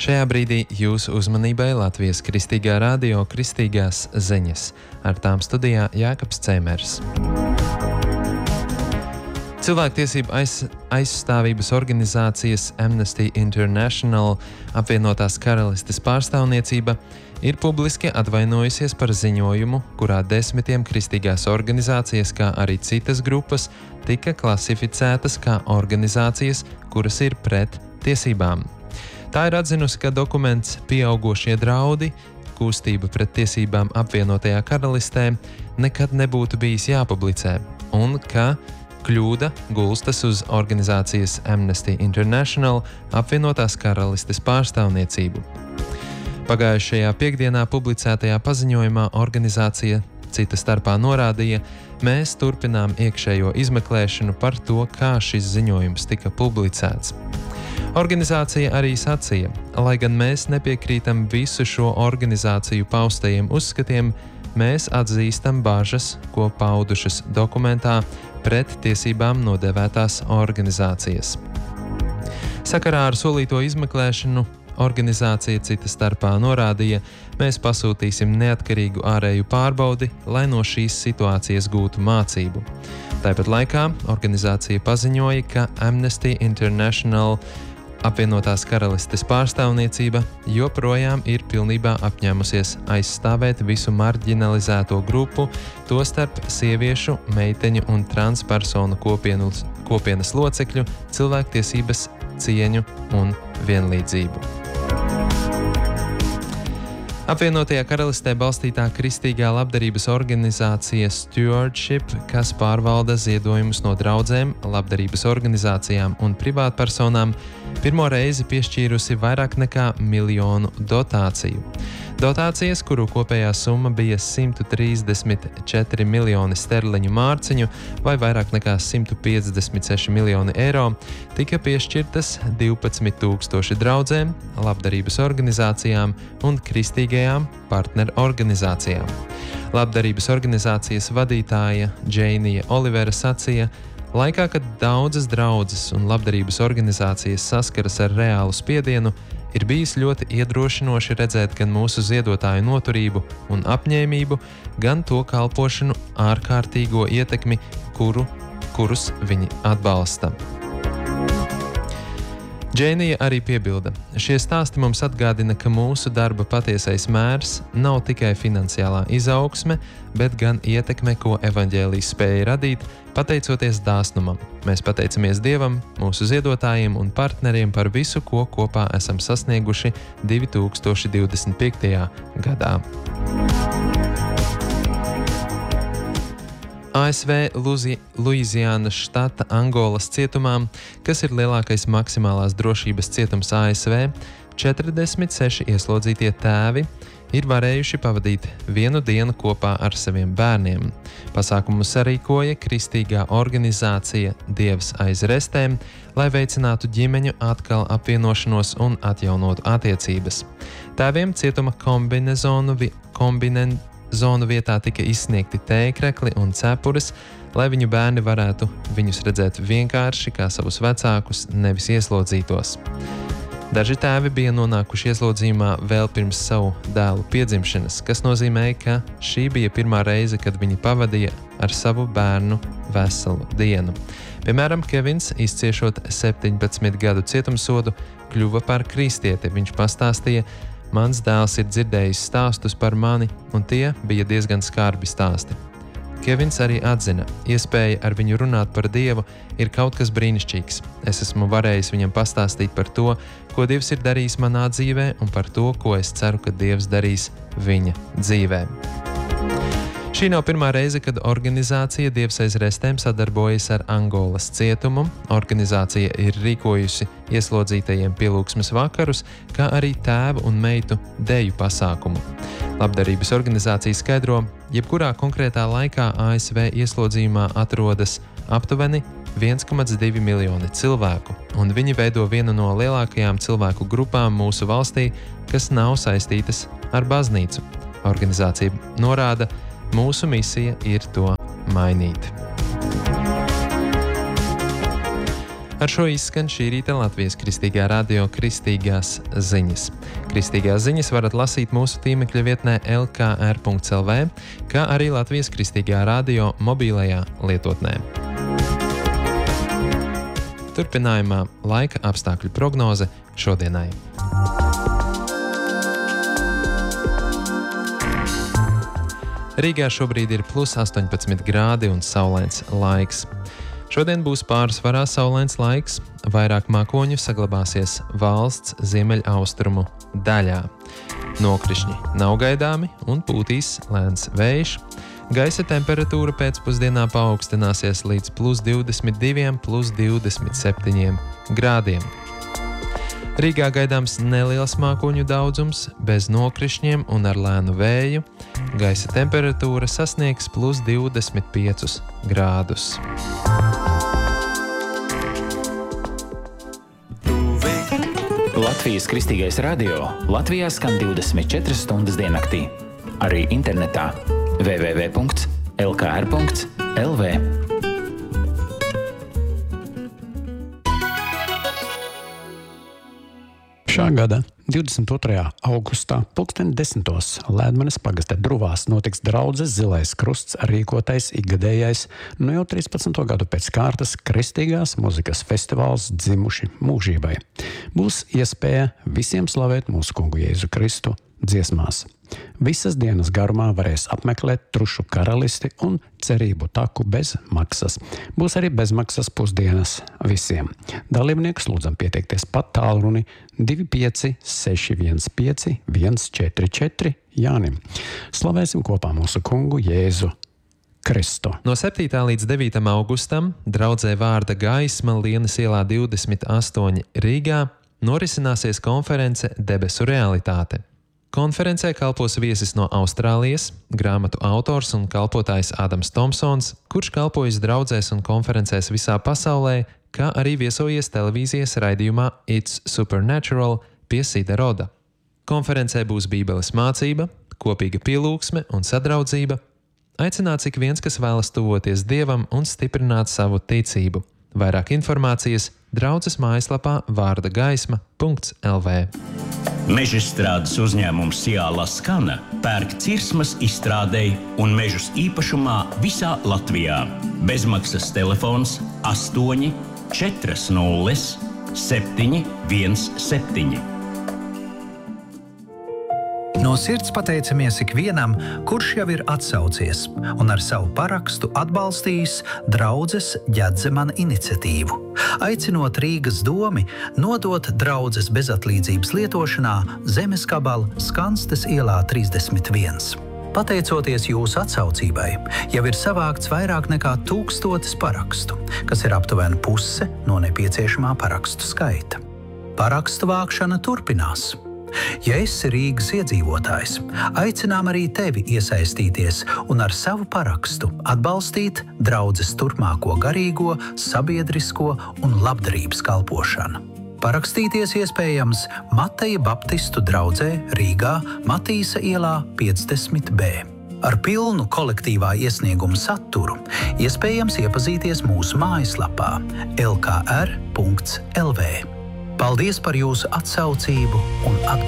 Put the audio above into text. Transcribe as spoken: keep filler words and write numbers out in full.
Šajā brīdī jūsu uzmanībai Latvijas Kristīgā radio Kristīgās ziņas. Ar tām studijā Jākaps Cēmers. Cilvēktiesību aiz, aizstāvības organizācijas Amnesty International apvienotās karalistes pārstāvniecība ir publiski atvainojusies par ziņojumu, kurā desmitiem kristīgās organizācijas, kā arī citas grupas, tika klasificētas kā organizācijas, kuras ir pret tiesībām. Tā ir atzinusi, ka dokuments Pieaugošie draudi, kustība pret tiesībām apvienotajā karalistē, nekad nebūtu bijis jāpublicē, un ka kļūda gulstas uz organizācijas Amnesty International apvienotās karalistes pārstāvniecību. Pagājušajā piekdienā publicētajā paziņojumā organizācija cita starpā norādīja, mēs turpinām iekšējo izmeklēšanu par to, kā šis ziņojums tika publicēts. Organizācija arī sacīja, lai gan mēs nepiekrītam visu šo organizāciju paustajiem uzskatiem, mēs atzīstam bāžas, ko paudušas dokumentā pret tiesībām nodevētās organizācijas. Sakarā ar solīto izmeklēšanu organizācija cita starpā norādīja, mēs pasūtīsim neatkarīgu ārēju pārbaudi, lai no šīs situācijas gūtu mācību. Tāpat laikā organizācija paziņoja, ka Amnesty International apvienotās karalistes pārstāvniecība joprojām ir pilnībā apņēmusies aizstāvēt visu marginalizēto grupu, tostarp sieviešu, meiteņu un transpersonu kopienu, kopienas locekļu, cilvēktiesības, cieņu un vienlīdzību. Apvienotajā karalistē balstītā kristīgā labdarības organizācija Stewardship, kas pārvalda ziedojumus no draudzēm, labdarības organizācijām un privātpersonām, pirmo reizi piešķīrusi vairāk nekā miljonu dotāciju. Dotācijas, kuru kopējā summa bija simt trīsdesmit četri miljoni sterliņu mārciņu vai vairāk nekā simt piecdesmit seši miljoni eiro, tika piešķirtas divpadsmit tūkstoši draudzēm, labdarības organizācijām un kristīgajām partnerorganizācijām. Labdarības organizācijas vadītāja Džeinija Olivera sacīja, laikā, kad daudzas draudzes un labdarības organizācijas saskaras ar reālu spiedienu, ir bijis ļoti iedrošinoši redzēt gan mūsu ziedotāju noturību un apņēmību, gan to kalpošanu ārkārtīgo ietekmi, kuru, kurus viņi atbalsta. Džeinija arī piebilda, šie stāsti mums atgādina, ka mūsu darba patiesais mērs nav tikai finansiālā izaugsme, bet gan ietekme, ko evaņģēlijs spēja radīt, pateicoties dāsnumam. Mēs pateicamies Dievam, mūsu ziedotājiem un partneriem par visu, ko kopā esam sasnieguši divi tūkstoši divdesmit piektajā gadā. A S V Luiziānas štata Angolas cietumā, kas ir lielākais maksimālās drošības cietums A S V, četrdesmit seši ieslodzītie tēvi ir varējuši pavadīt vienu dienu kopā ar saviem bērniem. Pasākumu sarīkoja kristīgā organizācija Dievs aiz restēm, lai veicinātu ģimeņu atkal apvienošanos un atjaunotu attiecības. Tēviem cietuma kombinezonu kombinen Zonu vietā tika izsniegti tēkrekli un cepures, lai viņu bērni varētu viņus redzēt vienkārši kā savus vecākus, nevis ieslodzītos. Daži tēvi bija nonākuši ieslodzījumā vēl pirms savu dēlu piedzimšanas, kas nozīmē, ka šī bija pirmā reize, kad viņi pavadīja ar savu bērnu veselu dienu. Piemēram, Kevins, izciešot septiņpadsmit gadu cietumsodu, kļuva par kristieti. Viņš pastāstīja, mans dēls ir dzirdējis stāstus par mani, un tie bija diezgan skarbi stāsti. Kevins arī atzina, iespēja ar viņu runāt par Dievu ir kaut kas brīnišķīgs. Es esmu varējis viņam pastāstīt par to, ko Dievs ir darījis manā dzīvē, un par to, ko es ceru, ka Dievs darīs viņa dzīvē. Šī nav pirmā reize, kad organizācija Dievs aiz restēm sadarbojas ar Angolas cietumu. Organizācija ir rīkojusi ieslodzītajiem pielūgsmes vakarus, kā arī tēvu un meitu deju pasākumu. Labdarības organizācija skaidro, jebkurā konkrētā laikā A S V ieslodzījumā atrodas aptuveni viens komats divi miljoni cilvēku, un viņi veido vienu no lielākajām cilvēku grupām mūsu valstī, kas nav saistītas ar baznīcu. Organizācija norāda, mūsu misija ir to mainīt. Ar šo izskan šī rīta Latvijas Kristīgā radio kristīgās ziņas. Kristīgās ziņas varat lasīt mūsu tīmekļa vietnē l k r punkts l v, kā arī Latvijas Kristīgā radio mobilajā lietotnē. Turpinājumā laika apstākļu prognoze šodienai. Rīgā šobrīd ir plus astoņpadsmit grādi un saulains laiks. Šodien būs pārsvarā saulains laiks, vairāk mākoņu saglabāsies valsts ziemeļaustrumu daļā. Nokrišņi nav gaidāmi un pūtīs lēns vējš. Gaisa temperatūra pēcpusdienā paaugstināsies līdz plus divdesmit diviem, plus divdesmit septiņiem grādiem. Rīgā gaidāms neliels mākoņu daudzums, bez nokrišņiem un ar lēnu vēju. Gaisa temperatūra sasniegs plus divdesmit piecus grādus. Latvijas Kristīgais radio Latvijā skan divdesmit četras stundas diennaktī. Arī internetā w w w punkts l k r punkts l v. Šā gada divdesmit otrajā augustā pulksten desmitos Lēdmanes pagastē Druvās notiks draudzes Zilais krusts rīkotais ikgadējais, nu jau trīspadsmito gadu pēc kārtas kristīgās muzikas festivāls Dzimuši mūžībai. Būs iespēja visiem slavēt mūsu kungu Jēzu Kristu dziesmās. Visas dienas garumā varēs apmeklēt Trušu karalisti un cerību taku bez maksas. Būs arī bezmaksas pusdienas visiem. Dalībniekus lūdzam pieteikties pat tālruni divi pieci seši viens pieci viens četri četri Jānim. Slavēsim kopā mūsu kungu Jēzu Kristu. No septītā līdz devītam augustam draudzē Vārda gaisma Lienas ielā divdesmit astoņi Rīgā norisināsies konference Debesu realitāte. Konferencē kalpos viesis no Austrālijas, grāmatu autors un kalpotājs Ādams Tomsons, kurš kalpojas draudzēs un konferencēs visā pasaulē, kā arī viesojies televīzijas raidījumā It's Supernatural pie Sida Roda. Konferencē būs bībeles mācība, kopīga pielūgsme un sadraudzība. Aicināts ik viens, kas vēlas tuvoties Dievam un stiprināt savu ticību. Vairāk informācijas draudzes mājaslapā vārda gaisma punkts l v. Mežstrādes uzņēmums Ciāla Skana pērk cirsmas izstrādei un mežus īpašumā visā Latvijā. Bezmaksas telefons astoņi četri nulle septiņi viens septiņi. No sirds pateicamies ikvienam, kurš jau ir atsaucies un ar savu parakstu atbalstījis draudzes Ģedzemana iniciatīvu, aicinot Rīgas domi nodot draudzes bezatlīdzības lietošanā zemes gabalu Skanstes ielā trīsdesmit viens. Pateicoties jūsu atsaucībai, jau ir savākts vairāk nekā tūkstotis parakstu, kas ir aptuveni puse no nepieciešamā parakstu skaita. Parakstu vākšana turpinās. Ja esi Rīgas iedzīvotājs, aicinām arī tevi iesaistīties un ar savu parakstu atbalstīt draudzes turpmāko garīgo, sabiedrisko un labdarības kalpošanu. Parakstīties iespējams Mateja Baptistu draudzē Rīgā Matīsa ielā piecdesmit B. Ar pilnu kolektīvā iesnieguma saturu iespējams iepazīties mūsu mājaslapā l k r punkts l v. Paldies par jūsu atsaucību un atbalstu.